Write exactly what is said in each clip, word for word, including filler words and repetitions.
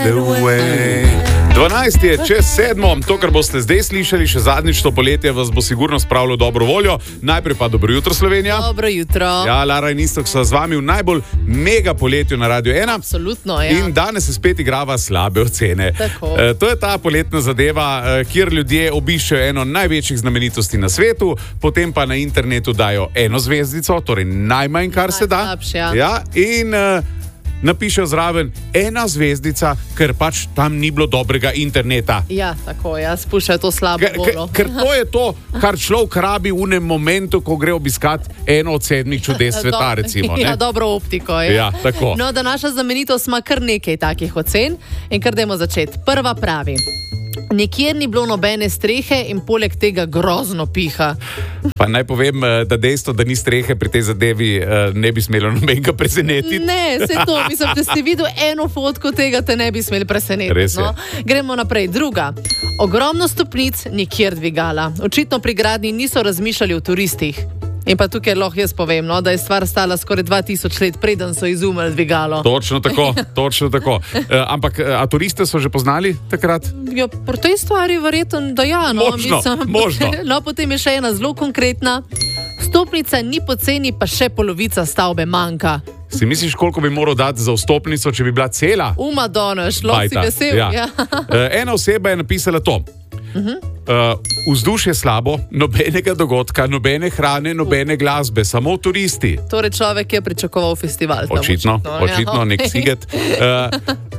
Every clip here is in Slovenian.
the way. dvanajst je čez sedmo, to, kar boste zdaj slišali, še zadnjič to poletje, vas bo sigurno spravilo dobro voljo. Najprej pa dobro jutro, Slovenija. Dobro jutro. Ja, Lara in Iztok so z vami v najbolj mega poletju na Radio ena. Absolutno, ja. In danes se spet igrava slabe ocene. E, to je ta poletna zadeva, e, kjer ljudje obiščejo eno največjih znamenitosti na svetu, potem pa na internetu dajo eno zvezdico, torej najmanj, kar se da. Najslabše, ja. Ja, in e, napišejo zraven ena zvezdica, ker pač tam ni bilo dobrega interneta. Ja, tako, ja, spuščajo to slabo voljo. Ker to je to, kar človek rabi v enem momentu, ko gre obiskat eno od sedmih čudes sveta, recimo. Ja, dobro optiko je. Ja, tako. No, da naša znamenitost ima kar nekaj takih ocen in kar dajmo začeti. Prva pravi: nikjer ni bilo nobene strehe in poleg tega grozno piha. Pa naj povem, da dejstvo, da ni strehe pri tej zadevi, ne bi smelo nobenega presenetiti. Ne, se to, mislim, da ste videli eno fotko tega, te ne bi smeli presenetiti. Res je. No? Gremo naprej. Druga. Ogromno stopnic, nikjer dvigala. Očitno pri gradnji niso razmišljali o turistih. In pa tukaj lahko jaz povem, no, da je stvar stala skoraj dva tisoč let, preden so izumili dvigalo. Točno tako, točno tako. E, ampak, a turiste so že poznali takrat? Ja, pri tej stvari verjetno, da ja. No, možno, mislim, možno. No, potem je še ena zelo konkretna. Stopnica ni poceni, pa še polovica stavbe manjka. Si misliš, koliko bi moral dati za vstopnico, če bi bila cela? Uma donoš, lahko si vesel. Ja. Ja. Ena oseba je napisala to. Uh-huh. Uh, vzdušje slabo, nobenega dogodka, nobene hrane, nobene glasbe, samo turisti. Torej človek je pričakoval festival. Očitno, tam, očitno, ja. nek siget. Uh,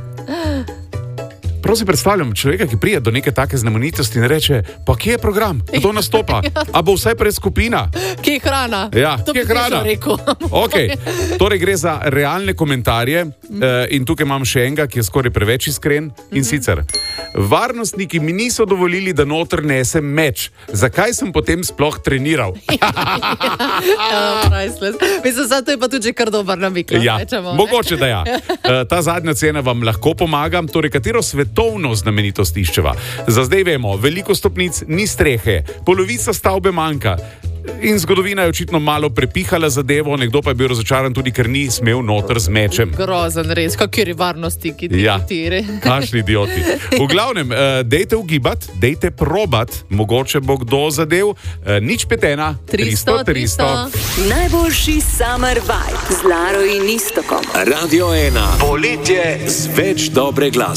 Prav si predstavljam človeka, ki pride do neke take znamenitosti in reče, pa kje je program, kdo nastopa, a bo vsaj pred skupina? Kje je hrana? Ja, to kje je hrana? Okay. Torej gre za realne komentarje uh, in tukaj imam še enega, ki je skoraj preveč iskren in sicer: varnostniki mi niso dovolili, da noter nesem meč. Zakaj sem potem sploh treniral? Mislim, zato je pa tudi kar dober namik. Ja, mogoče da ja. Uh, ta zadnja cena vam lahko pomaga, torej katero svetovno znamenitost iščeva. Za zdaj vemo, veliko stopnic, ni strehe, polovica stavbe manjka. In zgodovina je očitno malo prepihala zadevo, nekdo pa je bil razočaran tudi, ker ni smel noter z mečem. Grozen res, kakiri varnostniki ti ja, tiri. Kašni idioti. V glavnem, uh, dejte ugibati, dejte probat, mogoče bo kdo zadev. Uh, nič petena, tristo, tristo. Najboljši summer vibe z Laro in Istokom. Radio ena. Poletje z več dobre glasbe.